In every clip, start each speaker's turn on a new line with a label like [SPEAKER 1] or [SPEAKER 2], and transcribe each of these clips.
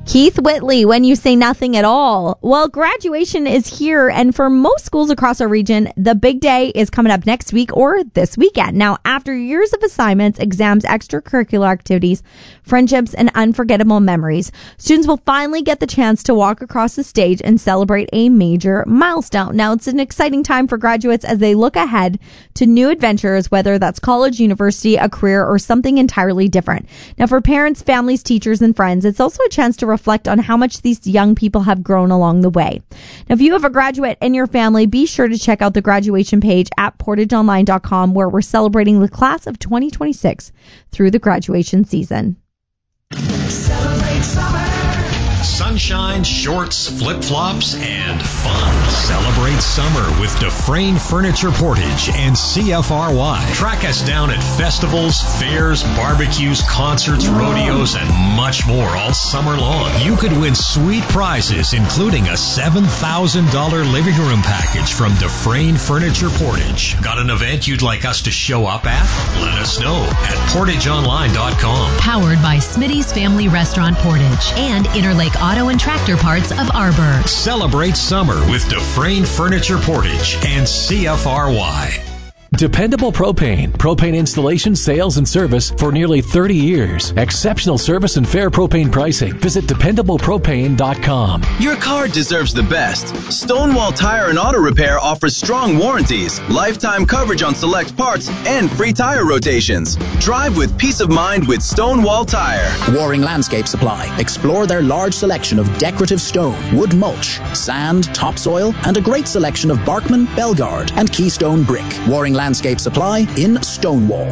[SPEAKER 1] Keith Whitley, when you say nothing at all. Well, graduation is here, and for most schools across our region, the big day is coming up next week or this weekend. Now, after years of assignments, exams, extracurricular activities, friendships, and unforgettable memories, students will finally get the chance to walk across the stage and celebrate a major milestone. Now, it's an exciting time for graduates as they look ahead to new adventures, whether that's college, university, a career, or something entirely different. Now, for parents, families, teachers, and friends, it's also a chance to reflect on how much these young people have grown along the way. Now, if you have a graduate in your family, be sure to check out the graduation page at portageonline.com, where we're celebrating the class of 2026 through the graduation season.
[SPEAKER 2] Celebrate summer. Sunshine, shorts, flip-flops, and fun. Celebrate summer with Dufresne Furniture Portage and CFRY. Track us down at festivals, fairs, barbecues, concerts, rodeos, and much more all summer long. You could win sweet prizes, including a $7,000 living room package from Dufresne Furniture Portage. Got an event you'd like us to show up at? Let us know at portageonline.com.
[SPEAKER 3] Powered by Smitty's Family Restaurant Portage and Interlake Auto and Tractor Parts of Arbor.
[SPEAKER 2] Celebrate summer with Dufresne Furniture Portage and CFRY.
[SPEAKER 4] Dependable Propane. Propane installation, sales, and service for nearly 30 years. Exceptional service and fair propane pricing. Visit dependablepropane.com.
[SPEAKER 5] Your car deserves the best. Stonewall Tire and Auto Repair offers strong warranties, lifetime coverage on select parts, and free tire rotations. Drive with peace of mind with Stonewall Tire.
[SPEAKER 6] Waring Landscape Supply. Explore their large selection of decorative stone, wood mulch, sand, topsoil, and a great selection of Barkman, Belgard, and Keystone brick. Waring Landscape Supply in Stonewall.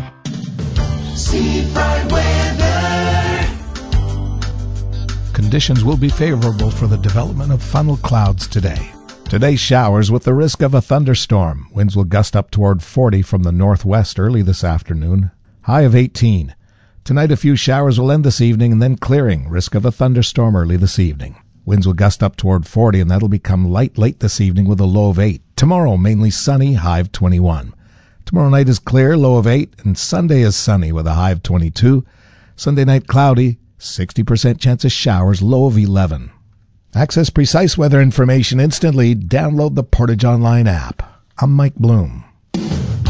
[SPEAKER 2] Seafront weather.
[SPEAKER 7] Conditions will be favorable for the development of funnel clouds today. Today, showers with the risk of a thunderstorm. Winds will gust up toward 40 from the northwest early this afternoon. High of 18. Tonight, a few showers will end this evening and then clearing. Risk of a thunderstorm early this evening. Winds will gust up toward 40, and that'll become light late this evening with a low of 8. Tomorrow, mainly sunny, high of 21. Tomorrow night is clear, low of 8, and Sunday is sunny with a high of 22. Sunday night cloudy, 60% chance of showers, low of 11. Access precise weather information instantly. Download the Portage Online app. I'm Mike Bloom.